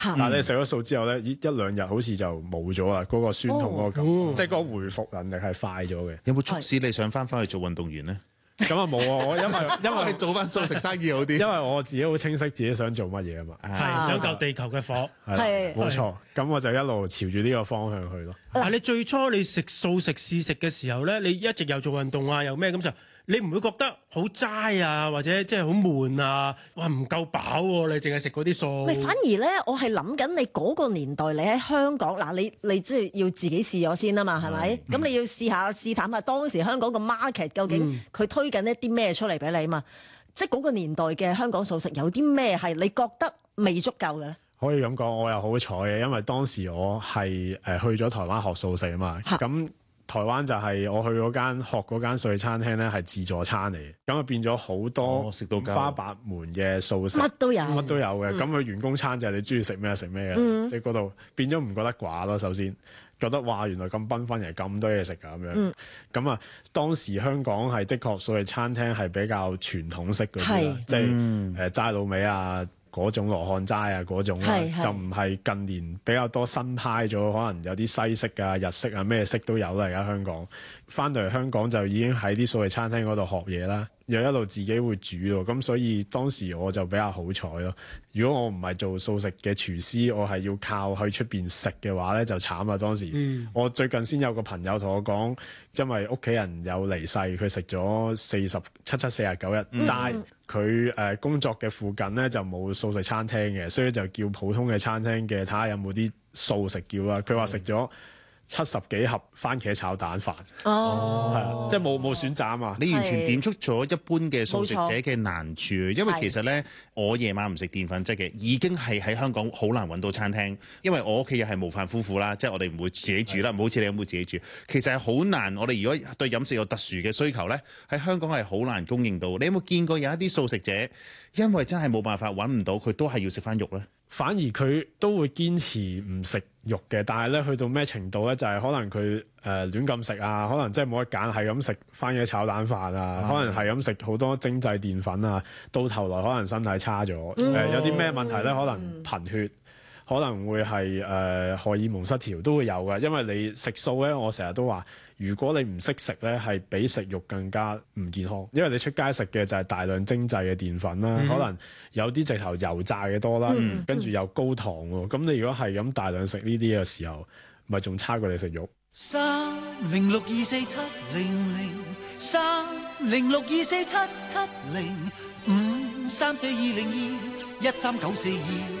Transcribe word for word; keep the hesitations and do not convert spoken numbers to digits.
但係你食咗素之後咧，一兩日好似就冇咗啦，嗰、嗰個酸痛嗰個感覺，哦、即係嗰個回復能力係快咗嘅。 有冇促使你想翻返去做運動員咧？ 咁啊冇啊！我因為因為做翻素食生意好啲， 因為我自己好清晰自己想做乜嘢啊嘛， 係想救地球嘅火， 係冇錯。咁我就一路朝住呢個方向去咯。 啊！你最初你食素食試食嘅時候咧，你一直有做運動啊，又咩咁就？你唔會覺得好齋啊，或者即係好悶啊？哇，唔夠飽喎！你淨係食嗰啲素。 喂，反而咧，我係諗緊你嗰個年代，你喺香港嗱，你你即係要自己試咗先啊嘛，係咪？咁、嗯、你要試下試探下當時香港個 market 究竟佢推緊一啲咩出嚟俾你嘛？嗯、即係嗰個年代嘅香港素食有啲咩係你覺得未足夠嘅咧？ 可以咁講，我又好彩嘅，因為當時我係誒去咗台灣學素食啊嘛，咁。台灣就係我去嗰間學嗰間素食餐廳咧，係自助餐嚟嘅，咁啊變咗好多食到五花八門嘅素食， 乜都有， 乜都有嘅。咁佢、嗯、員工餐就係你中意食咩食咩嘅，即係嗰度變咗唔覺得寡咯。首先覺得哇，原來咁繽紛，又咁多嘢食㗎咁樣。咁啊、嗯，當時香港係的確素食餐廳係比較傳統式嗰啲啦，即係誒齋滷味啊。嗰種羅漢齋啊，嗰種啦，就唔係近年比較多新派咗，可能有啲西式啊、日式啊，咩式都有啦。而家香港翻到嚟香港就已經喺啲素食餐廳嗰度學嘢啦，又一路自己會煮咯，咁所以當時我就比較好彩咯。如果我唔係做素食嘅廚師，我係要靠去出邊食嘅話咧，就慘啦。當時、嗯、我最近先有個朋友同我講，因為屋企人有離世，佢食咗四十七七四十九日齋。嗯佢誒工作嘅附近咧就冇素食餐廳嘅，所以就叫普通嘅餐廳嘅睇下有冇啲素食叫啦。佢話食咗七十幾盒番茄炒蛋飯，哦，係啊，即係冇冇選擇啊嘛。 你完全點出咗一般嘅素食者嘅難處，因為其實咧，我夜晚唔食澱粉質嘅，已經係喺香港好難揾到餐廳。因為我屋企又係無飯夫婦啦，即係我哋唔會自己煮啦，唔好似你咁會自己煮。其實係好難，我哋如果對飲食有特殊嘅需求咧，喺香港係好難供應到。你有冇見過有一啲素食者，因為真係冇辦法揾唔到，佢都係要食翻肉咧？ 反而佢都會堅持唔食肉嘅，但係咧去到咩程度咧？就係、是、可能佢誒、呃、亂咁食啊，可能真係冇得揀，係咁食番茄炒蛋飯啊，嗯、可能係咁食好多精製澱粉啊，到頭來可能身體差咗，誒、嗯呃、有啲咩問題咧？可能貧血，可能會係誒、呃、荷爾蒙失調都會有嘅，因為你食素咧，我成日都話。如果你唔識食咧，係比食肉更加唔健康，因為你出街食嘅就係大量精製嘅澱粉啦，嗯、可能有啲直頭油炸嘅多啦，嗯、跟住又高糖喎。咁你如果係咁大量食呢啲嘅時候，咪仲差過你食肉。 三零六二四七零零三零六二四七七零五三四二零二一三九四二。